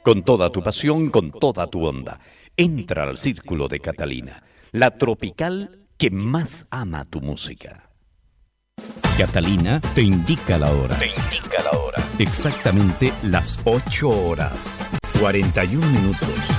Con toda tu pasión, con toda tu onda. Entra al Círculo de Catalina, la tropical que más ama tu música. Catalina te indica la hora. Te indica la hora. Exactamente las 8 horas, 41 minutos.